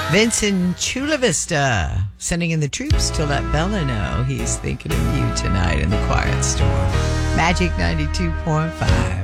Vincent Chula Vista sending in the troops to let Bella know he's thinking of you tonight in the Quiet Storm. Magic 92.5.